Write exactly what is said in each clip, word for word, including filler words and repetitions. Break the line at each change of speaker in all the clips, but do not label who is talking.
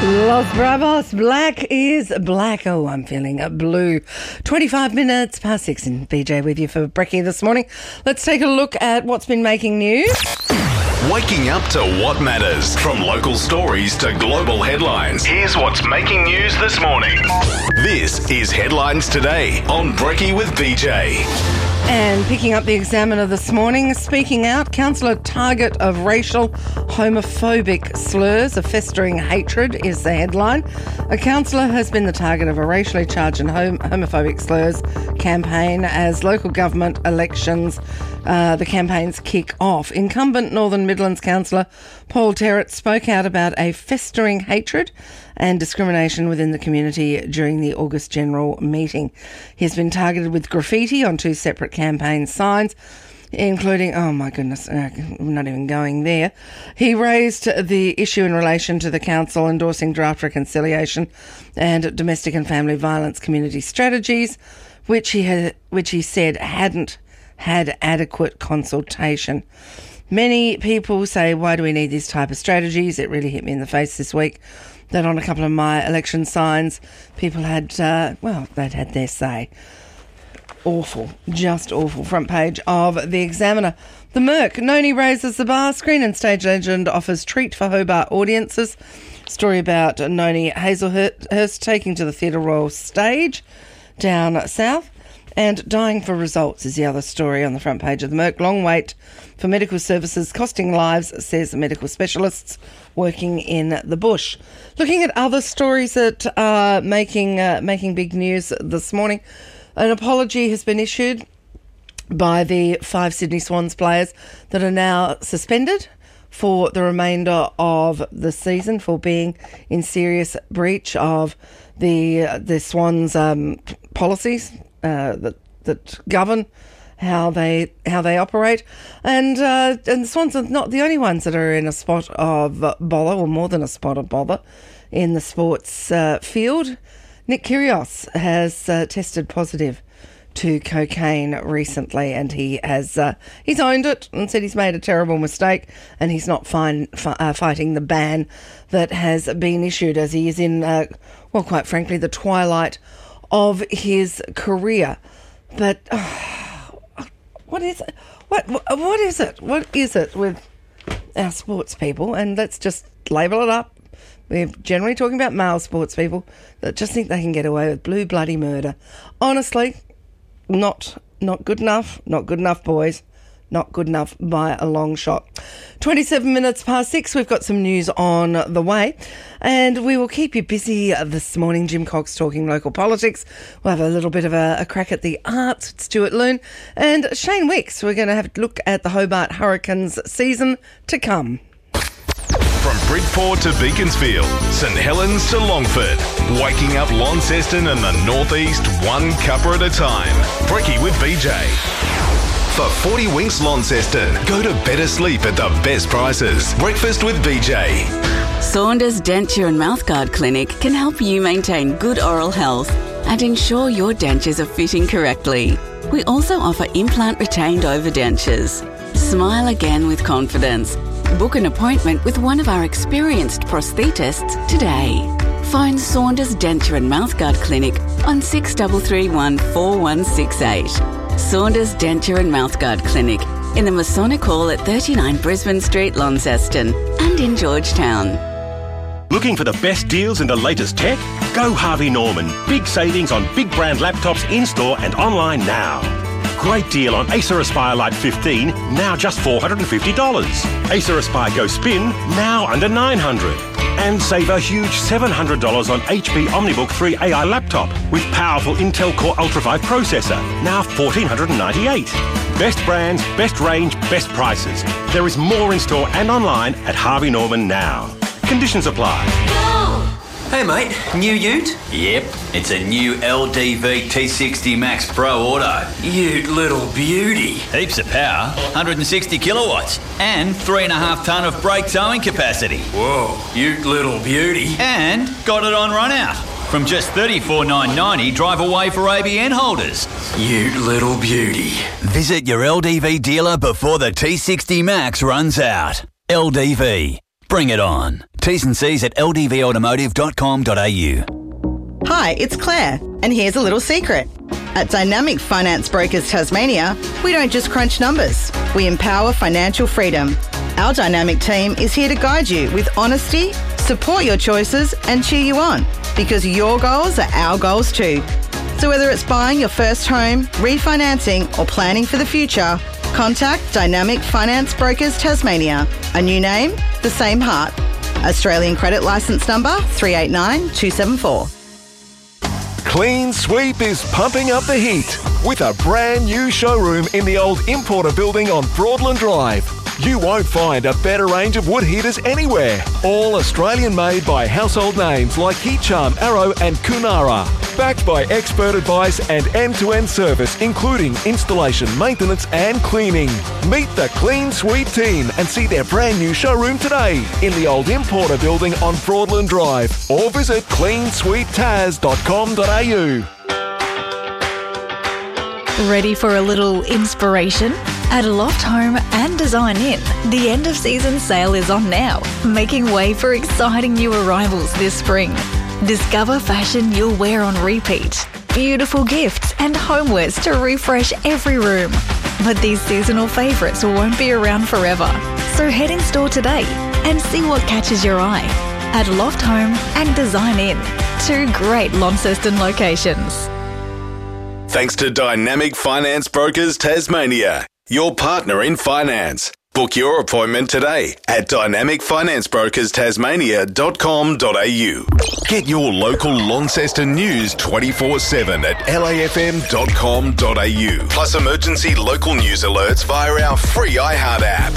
Los Bravos, black is black. Oh, I'm feeling a blue. twenty-five minutes past six in B J with you for Brekkie this morning. Let's take a look at what's been making news.
Waking up to what matters. From local stories to global headlines. Here's what's making news this morning. This is Headlines Today on Brekkie with B J.
And picking up the Examiner this morning, speaking out, councillor target of racial homophobic slurs, a festering hatred is the headline. A councillor has been the target of a racially charged and hom- homophobic slurs campaign as local government elections, uh, the campaigns kick off. Incumbent Northern Midlands councillor Paul Terrett spoke out about a festering hatred and discrimination within the community during the August General meeting. He's been targeted with graffiti on two separate campaign signs, including, oh my goodness, I'm not even going there. He raised the issue in relation to the council endorsing draft reconciliation and domestic and family violence community strategies, which he had, which he said hadn't had adequate consultation. Many people say, why do we need these type of strategies? It really hit me in the face this week that on a couple of my election signs, people had, uh, well, they'd had their say. Awful, just awful. Front page of the Examiner. The Merc, Noni raises the bar. Screen and stage legend offers treat for Hobart audiences. Story about Noni Hazelhurst taking to the Theatre Royal stage down south. And dying for results is the other story on the front page of the Merc. Long wait for medical services costing lives, says the medical specialists working in the bush. Looking at other stories that are making uh, making big news this morning, an apology has been issued by the five Sydney Swans players that are now suspended for the remainder of the season for being in serious breach of the uh, the Swans um, policies uh, that that govern how they how they operate, and uh, and the Swans are not the only ones that are in a spot of uh, bother, or more than a spot of bother, in the sports uh, field. Nick Kyrgios has uh, tested positive to cocaine recently, and he has uh, he's owned it and said he's made a terrible mistake, and he's not fine, fi- uh, fighting the ban that has been issued, as he is in, uh, well, quite frankly, the twilight of his career. But uh, what is it? What what is it? What is it with our sports people? And let's just label it up. We're generally talking about male sports people that just think they can get away with blue bloody murder. Honestly, not not good enough. Not good enough, boys. Not good enough by a long shot. twenty-seven minutes past six, we've got some news on the way. And we will keep you busy this morning. Jim Cox talking local politics. We'll have a little bit of a, a crack at the arts with Stuart Loon. And Shane Wicks, we're going to have a look at the Hobart Hurricanes season to come.
From Bridport to Beaconsfield, St Helens to Longford, waking up Launceston and the Northeast one cuppa at a time. Brekkie with B J. For forty winks Launceston, go to better sleep at the best prices. Breakfast with B J.
Saunders Denture and Mouthguard Clinic can help you maintain good oral health and ensure your dentures are fitting correctly. We also offer implant retained overdentures. Smile again with confidence. Book an appointment with one of our experienced prosthetists today. Phone Saunders Denture and Mouthguard Clinic on six three three one, four one six eight. Saunders Denture and Mouthguard Clinic in the Masonic Hall at thirty-nine Brisbane Street, Launceston, and in Georgetown.
Looking for the best deals and the latest tech? Go Harvey Norman. Big savings on big brand laptops in-store and online now. Great deal on Acer Aspire Lite fifteen, now just four hundred fifty dollars. Acer Aspire Go Spin, now under nine hundred dollars. And save a huge seven hundred dollars on H P OmniBook three A I laptop with powerful Intel Core Ultra five processor, now one thousand four hundred ninety-eight dollars. Best brands, best range, best prices. There is more in store and online at Harvey Norman now. Conditions apply.
Hey mate, new ute?
Yep, it's a new L D V T sixty Max Pro Auto.
Ute little beauty.
Heaps of power, one hundred sixty kilowatts, and three and a half tonne of brake towing capacity.
Whoa, ute little beauty.
And got it on run out. From just thirty-four thousand nine hundred ninety dollars, drive away for A B N holders.
Ute little beauty.
Visit your L D V dealer before the T sixty Max runs out. L D V. Bring it on. T's and C's at l d v automotive dot com dot a u.
Hi, it's Claire, and here's a little secret. At Dynamic Finance Brokers Tasmania, we don't just crunch numbers, we empower financial freedom. Our dynamic team is here to guide you with honesty, support your choices and cheer you on, because your goals are our goals too. So whether it's buying your first home, refinancing or planning for the future, contact Dynamic Finance Brokers Tasmania. A new name, the same heart. Australian credit licence number three eight nine two seven four.
Clean Sweep is pumping up the heat with a brand new showroom in the old Importer building on Broadland Drive. You won't find a better range of wood heaters anywhere. All Australian made by household names like Heat Charm, Arrow and Kunara. Backed by expert advice and end-to-end service including installation, maintenance and cleaning. Meet the Clean Sweep team and see their brand new showroom today in the old Importer building on Broadland Drive or visit clean sweep tas dot com dot a u.
Ready for a little inspiration? At Loft Home and Design Inn, the end of season sale is on now, making way for exciting new arrivals this spring. Discover fashion you'll wear on repeat, beautiful gifts and homewares to refresh every room. But these seasonal favourites won't be around forever. So head in store today and see what catches your eye. At Loft Home and Design Inn, two great Launceston locations.
Thanks to Dynamic Finance Brokers Tasmania, your partner in finance. Book your appointment today at dynamic finance brokers tasmania dot com dot a u. Get your local Launceston news twenty-four seven at l a f m dot com dot a u. Plus emergency local news alerts via our free iHeart app.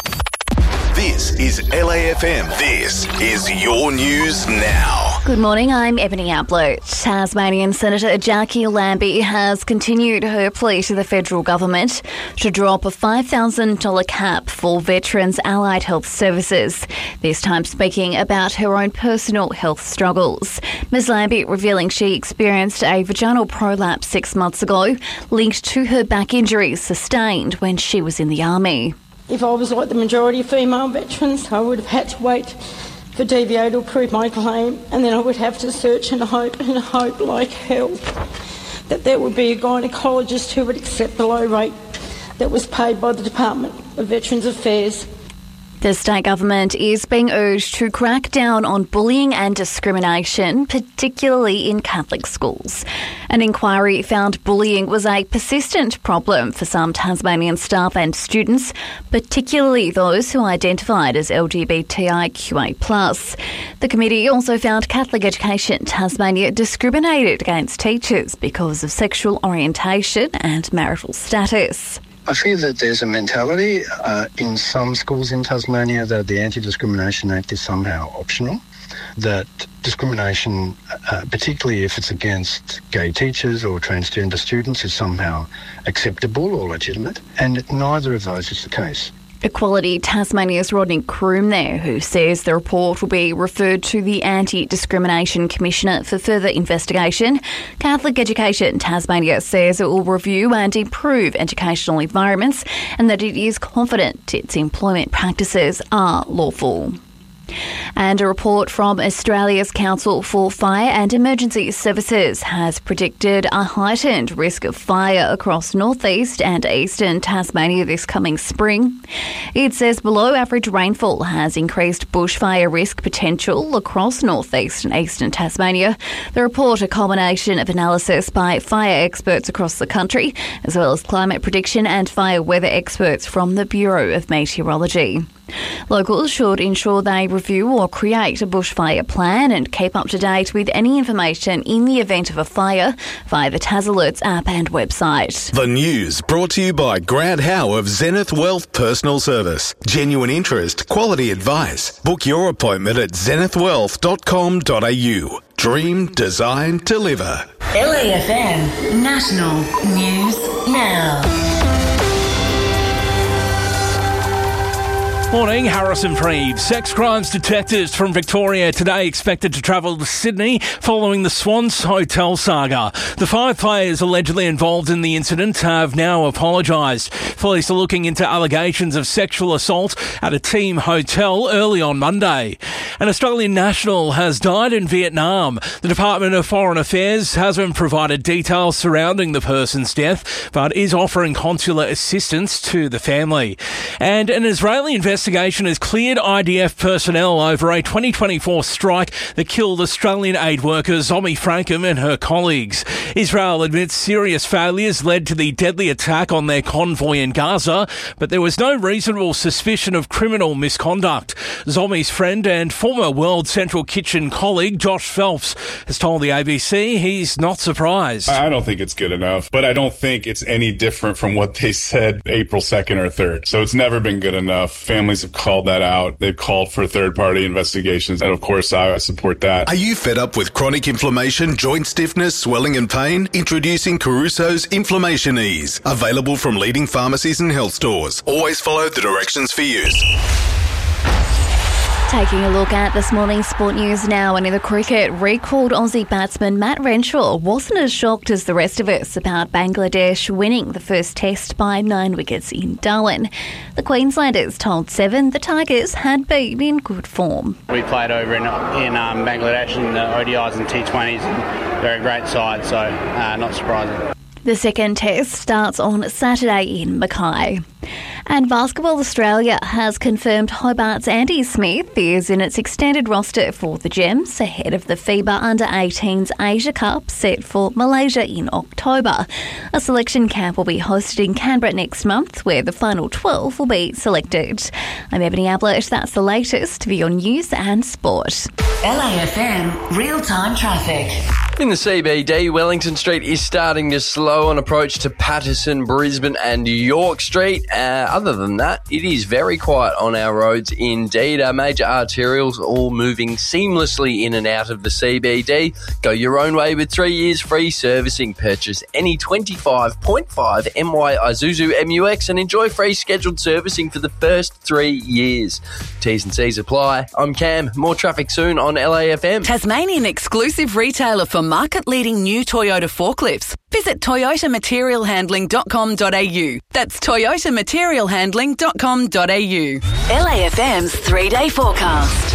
This is L A F M. This is your news now.
Good morning, I'm Ebony Aplow. Tasmanian Senator Jackie Lambie has continued her plea to the federal government to drop a five thousand dollars cap for veterans' allied health services, this time speaking about her own personal health struggles. Ms Lambie revealing she experienced a vaginal prolapse six months ago, linked to her back injuries sustained when she was in the army.
If I was like the majority of female veterans, I would have had to wait for D V O to approve my claim, and then I would have to search and hope and hope like hell that there would be a gynaecologist who would accept the low rate that was paid by the Department of Veterans Affairs.
The state government is being urged to crack down on bullying and discrimination, particularly in Catholic schools. An inquiry found bullying was a persistent problem for some Tasmanian staff and students, particularly those who identified as L G B T I Q A plus. The committee also found Catholic Education Tasmania discriminated against teachers because of sexual orientation and marital status.
I feel that there's a mentality uh, in some schools in Tasmania that the Anti-Discrimination Act is somehow optional, that discrimination, uh, particularly if it's against gay teachers or transgender students, is somehow acceptable or legitimate, and neither of those is the case.
Equality Tasmania's Rodney Croom there, who says the report will be referred to the Anti-Discrimination Commissioner for further investigation. Catholic Education Tasmania says it will review and improve educational environments and that it is confident its employment practices are lawful. And a report from Australia's Council for Fire and Emergency Services has predicted a heightened risk of fire across northeast and eastern Tasmania this coming spring. It says below average rainfall has increased bushfire risk potential across northeast and eastern Tasmania. The report, a combination of analysis by fire experts across the country, as well as climate prediction and fire weather experts from the Bureau of Meteorology. Locals should ensure they review or create a bushfire plan and keep up to date with any information in the event of a fire via the Tas Alerts app and website.
The news brought to you by Grant Howe of Zenith Wealth Personal Service. Genuine interest, quality advice. Book your appointment at zenith wealth dot com dot a u. Dream, design, deliver.
L A F M National News Now.
Morning, Harrison Preeve. Sex crimes detectives from Victoria today expected to travel to Sydney following the Swans Hotel saga. The five players allegedly involved in the incident have now apologised. Police are looking into allegations of sexual assault at a team hotel early on Monday. An Australian national has died in Vietnam. The Department of Foreign Affairs hasn't provided details surrounding the person's death, but is offering consular assistance to the family. And an Israeli investigation has cleared I D F personnel over a twenty twenty-four strike that killed Australian aid worker Zomi Frankham and her colleagues. Israel admits serious failures led to the deadly attack on their convoy in Gaza, but there was no reasonable suspicion of criminal misconduct. Zomi's friend and former World Central Kitchen colleague Josh Phelps has told the A B C he's not surprised.
I don't think it's good enough, but I don't think it's any different from what they said April second or third. So it's never been good enough. Families have called that out. They've called for third-party investigations, and of course, I support that.
Are you fed up with chronic inflammation, joint stiffness, swelling and pain? Introducing Caruso's Inflammation Ease. Available from leading pharmacies and health stores. Always follow the directions for use.
Taking a look at this morning's sport news now, and in the cricket, recalled Aussie batsman Matt Renshaw wasn't as shocked as the rest of us about Bangladesh winning the first test by nine wickets in Darwin. The Queenslanders told Seven the Tigers had been in good form.
We played over in, in um, Bangladesh in the O D Is and T twenties, and they're a great side, so uh, not surprising.
The second test starts on Saturday in Mackay. And Basketball Australia has confirmed Hobart's Andy Smith is in its extended roster for the Gems ahead of the FIBA under eighteens Asia Cup set for Malaysia in October. A selection camp will be hosted in Canberra next month where the final twelve will be selected. I'm Ebony Ablett. That's the latest for your news and sport.
L A F M real-time traffic.
In the C B D, Wellington Street is starting to slow on approach to Patterson, Brisbane and York Street. Uh, other than that, it is very quiet on our roads indeed. Our major arterials all moving seamlessly in and out of the C B D. Go your own way with three years free servicing. Purchase any twenty-five point five M Y Isuzu M U X and enjoy free scheduled servicing for the first three years. T's and C's apply. I'm Cam. More traffic soon on L A F M.
Tasmanian exclusive retailer for market-leading new Toyota forklifts. Visit toyota material handling dot com dot a u. That's toyota material handling dot com dot a u.
L A F M's three-day forecast.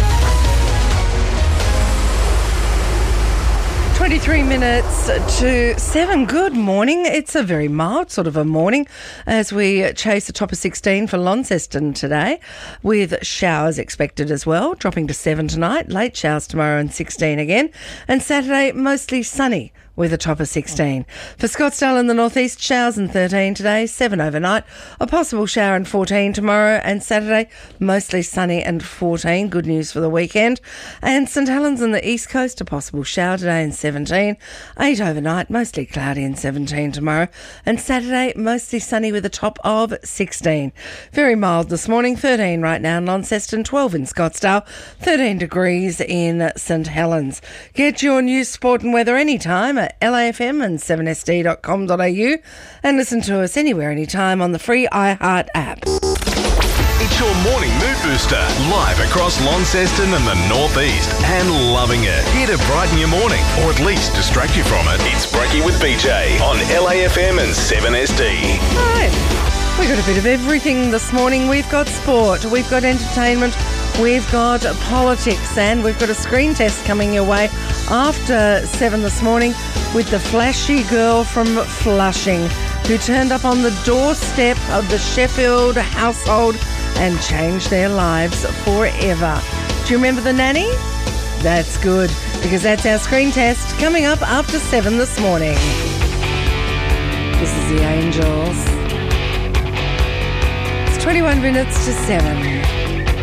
twenty-three minutes to seven. Good morning. It's a very mild sort of a morning as we chase the top of sixteen for Launceston today, with showers expected as well, dropping to seven tonight, late showers tomorrow and sixteen again, and Saturday mostly sunny with a top of sixteen. For Scottsdale in the northeast, showers and thirteen today, seven overnight, a possible shower and fourteen tomorrow, and Saturday mostly sunny and fourteen. Good news for the weekend. And St Helens on the east coast, a possible shower today and seventeen, eight overnight, mostly cloudy and seventeen tomorrow, and Saturday mostly sunny with a top of sixteen. Very mild this morning, thirteen right now in Launceston, twelve in Scottsdale, thirteen degrees in St Helens. Get your news, sport and weather anytime at L A F M and seven S D dot com dot a u, and listen to us anywhere, anytime on the free iHeart app.
It's your morning mood booster, live across Launceston and the northeast, and loving it. Here to brighten your morning, or at least distract you from it. It's Brekkie with B J on L A F M and seven S D.
Right, we've got a bit of everything this morning. We've got sport, we've got entertainment, we've got politics, and we've got a screen test coming your way after seven this morning with the flashy girl from Flushing who turned up on the doorstep of the Sheffield household and changed their lives forever. Do you remember the nanny? That's good, because that's our screen test coming up after seven this morning. This is the Angels. It's twenty-one minutes to seven.